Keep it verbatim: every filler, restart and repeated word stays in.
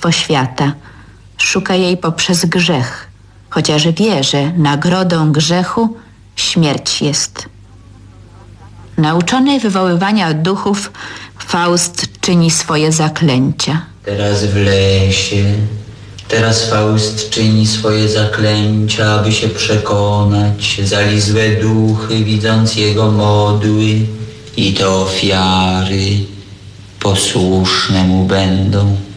Królestwo Świata. Szuka jej poprzez grzech, chociaż wie, że nagrodą grzechu śmierć jest. Nauczony wywoływania duchów, Faust czyni swoje zaklęcia. Teraz w lesie, teraz Faust czyni swoje zaklęcia, aby się przekonać, zalizłe duchy, widząc jego modły i te ofiary, posłuszne mu będą.